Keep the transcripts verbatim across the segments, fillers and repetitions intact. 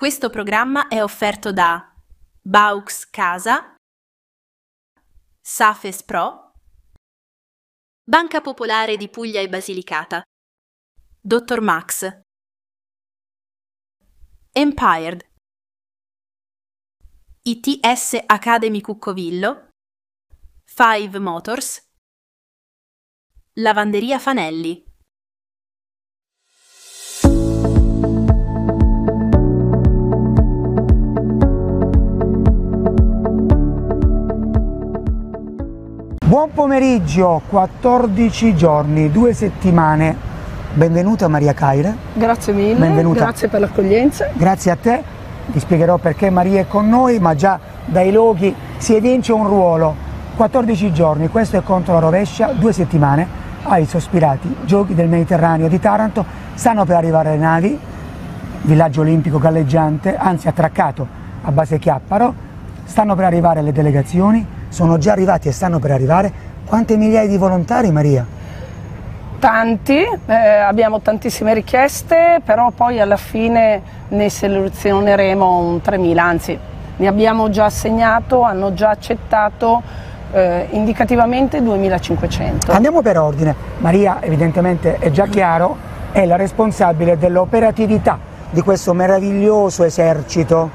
Questo programma è offerto da Baux Casa, Safes Pro, Banca Popolare di Puglia e Basilicata, Dottor Max, Empired, I T S Academy Cuccovillo, Five Motors, Lavanderia Fanelli. Buon pomeriggio, quattordici giorni, due settimane. Benvenuta Maria Caire. Grazie mille, Benvenuta. Grazie per l'accoglienza. Grazie a te, ti spiegherò perché Maria è con noi, ma già dai loghi si evince un ruolo. quattordici giorni, questo è contro la rovescia, due settimane, ai sospirati Giochi del Mediterraneo di Taranto, stanno per arrivare le navi, villaggio olimpico galleggiante, anzi attraccato a base Chiapparo, stanno per arrivare le delegazioni, sono già arrivati e stanno per arrivare. Quante migliaia di volontari, Maria? Tanti, eh, abbiamo tantissime richieste, però poi alla fine ne selezioneremo un tremila, anzi ne abbiamo già assegnato, hanno già accettato eh, indicativamente duemilacinquecento. Andiamo per ordine. Maria, evidentemente è già chiaro, è la responsabile dell'operatività di questo meraviglioso esercito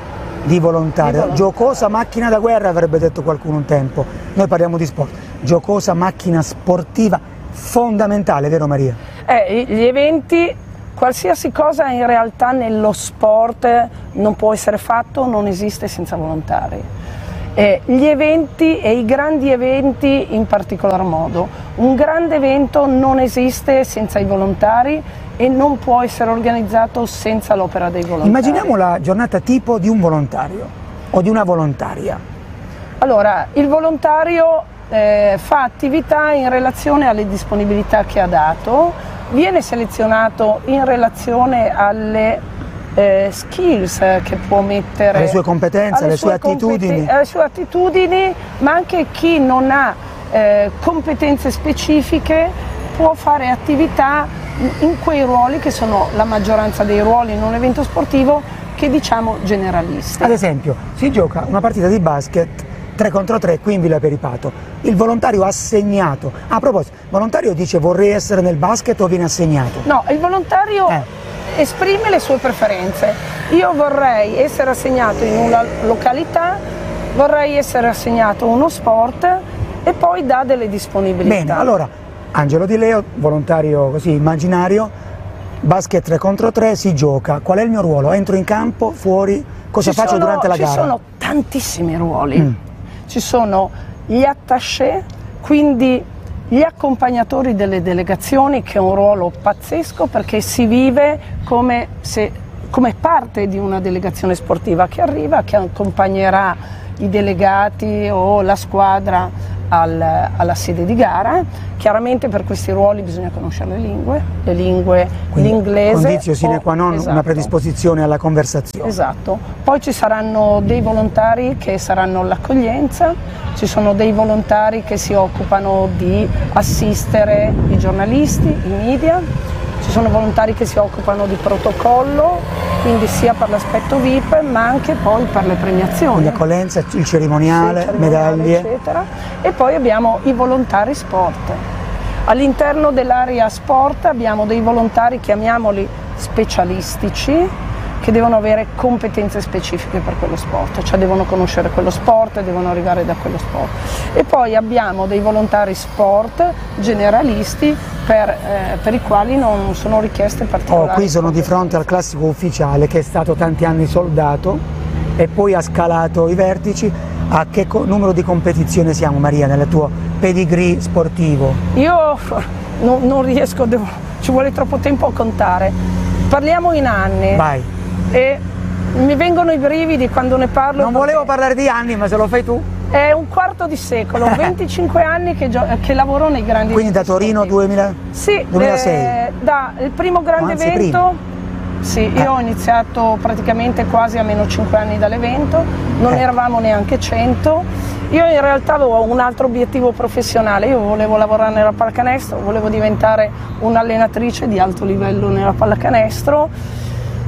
di volontari. Di volontari. Giocosa macchina da guerra, avrebbe detto qualcuno un tempo. Noi parliamo di sport. Giocosa macchina sportiva fondamentale, vero Maria? Eh, gli eventi, qualsiasi cosa in realtà nello sport non può essere fatto, non esiste senza volontari. Eh, gli eventi e i grandi eventi in particolar modo. Un grande evento non esiste senza i volontari e non può essere organizzato senza l'opera dei volontari. Immaginiamo la giornata tipo di un volontario o di una volontaria. Allora, il volontario eh, fa attività in relazione alle disponibilità che ha dato, viene selezionato in relazione alle eh, skills che può mettere, alle sue competenze, alle, alle sue, sue attitudini. Alle sue attitudini, ma anche chi non ha eh, competenze specifiche può fare attività in quei ruoli che sono la maggioranza dei ruoli in un evento sportivo, che diciamo generalisti. Ad esempio, si gioca una partita di basket tre contro tre qui in Villa Peripato. Il volontario assegnato, a proposito, il volontario dice vorrei essere nel basket o viene assegnato? No, il volontario eh. esprime le sue preferenze. Io vorrei essere assegnato in una località, vorrei essere assegnato a uno sport e poi dà delle disponibilità. Bene, allora Angelo Di Leo, volontario così immaginario, basket tre contro tre, si gioca. Qual è il mio ruolo? Entro in campo, fuori? Cosa ci faccio sono, durante la ci gara? Ci sono tantissimi ruoli. Mm. Ci sono gli attaché, quindi gli accompagnatori delle delegazioni, che è un ruolo pazzesco perché si vive come, se, come parte di una delegazione sportiva che arriva, che accompagnerà i delegati o la squadra Al, alla sede di gara. Chiaramente per questi ruoli bisogna conoscere le lingue, le lingue, quindi l'inglese. Condizio sine qua non, esatto. Una predisposizione alla conversazione. Esatto. Poi ci saranno dei volontari che saranno all'accoglienza, ci sono dei volontari che si occupano di assistere i giornalisti, i media, ci sono volontari che si occupano di protocollo, quindi sia per l'aspetto V I P ma anche poi per le premiazioni. Quindi accoglienza, il cerimoniale, sì, cerimoniale medaglie. Eccetera. E poi abbiamo i volontari sport. All'interno dell'area sport abbiamo dei volontari, chiamiamoli specialistici, che devono avere competenze specifiche per quello sport, cioè devono conoscere quello sport e devono arrivare da quello sport. E poi abbiamo dei volontari sport generalisti per, eh, per i quali non sono richieste particolari. Oh, qui sono di fronte al classico ufficiale che è stato tanti anni soldato e poi ha scalato i vertici. A che numero di competizione siamo, Maria, nel tuo pedigree sportivo? Io no, non riesco, devo, ci vuole troppo tempo a contare. Parliamo in anni. Vai. E mi vengono i brividi quando ne parlo. Non volevo parlare di anni, ma se lo fai tu. È un quarto di secolo, venticinque anni che, che lavoro nei grandi Quindi da Torino duemila? Sì, duemilasei? Eh, da il primo grande Anzi, evento. prima. Sì, io eh. ho iniziato praticamente quasi a meno cinque anni dall'evento, non eh. eravamo neanche cento. Io in realtà avevo un altro obiettivo professionale, io volevo lavorare nella pallacanestro, volevo diventare un'allenatrice di alto livello nella pallacanestro.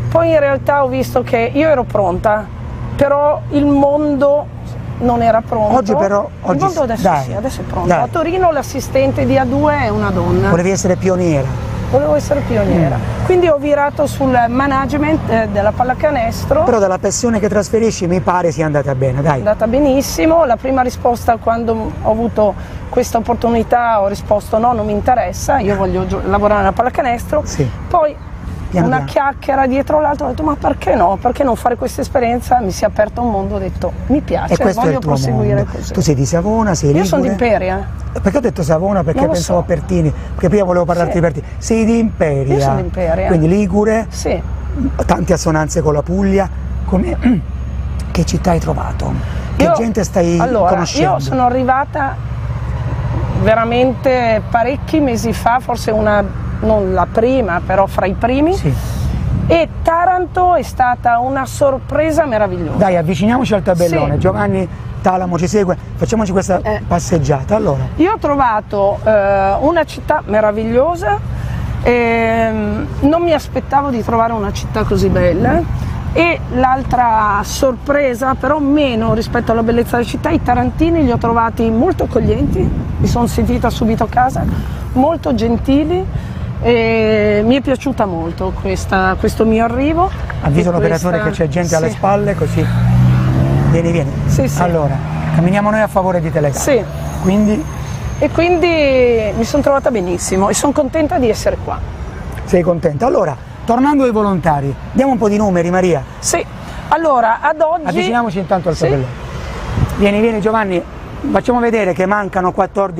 Poi in realtà ho visto che io ero pronta, però il mondo non era pronto. Oggi però, il oggi mondo adesso dai, sì, adesso è pronto. dai. A Torino l'assistente di A due è una donna. Volevi essere pioniera. Volevo essere pioniera. Mm. Quindi ho virato sul management eh, della pallacanestro. Però dalla passione che trasferisci mi pare sia andata bene, dai. È andata benissimo. La prima risposta quando ho avuto questa opportunità ho risposto no, non mi interessa, io voglio gio- lavorare nella pallacanestro. Sì. Poi Piano una piano. chiacchiera dietro l'altra, ho detto ma perché no? Perché non fare questa esperienza? Mi si è aperto un mondo, ho detto mi piace, E questo è voglio il tuo proseguire mondo. così. Tu sei di Savona, sei ligure. Io sono di Imperia. Perché ho detto Savona? Perché Non lo pensavo so. a Pertini, perché prima volevo parlarti Sì. di Pertini. Sei di Imperia. Io sono di Imperia. Quindi ligure, Sì. tante assonanze con la Puglia. Come... Che città hai trovato? Che Io- gente stai allora, conoscendo? Io sono arrivata veramente parecchi mesi fa, forse una, non la prima, però fra i primi. Sì. E Taranto è stata una sorpresa meravigliosa. Dai, avviciniamoci al tabellone. Sì. Giovanni Talamo ci segue, facciamoci questa Eh. passeggiata. Allora, Io ho trovato eh, una città meravigliosa, ehm, non mi aspettavo di trovare una città così bella, e l'altra sorpresa, però meno rispetto alla bellezza della città, i tarantini li ho trovati molto accoglienti, mi sono sentita subito a casa, molto gentili. E mi è piaciuta molto questa, questo mio arrivo. avviso e l'operatore questa- che c'è gente alle sì. spalle, così. Vieni, vieni. Sì, sì. Allora, camminiamo noi a favore di Telecamera. Sì. Quindi E quindi mi sono trovata benissimo e sono contenta di essere qua. sei contenta. Allora, tornando ai volontari, diamo un po' di numeri, Maria. Sì, allora ad oggi... Avviciniamoci intanto al Sì. tabellone. Vieni, vieni Giovanni, facciamo vedere che mancano quattordici